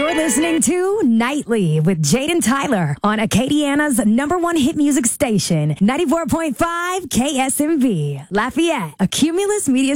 You're listening to Nightly with Jaden Tyler on Acadiana's #1 hit music station, 94.5 KSMV, Lafayette, a Cumulus Media